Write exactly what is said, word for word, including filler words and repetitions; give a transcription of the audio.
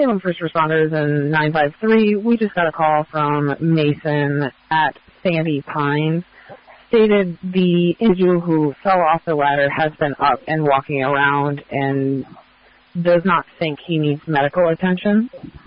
Salem First Responders and nine five three, we just got a call from Mason at Sandy Pines. Stated the individual who fell off the ladder has been up and walking around and does not think he needs medical attention.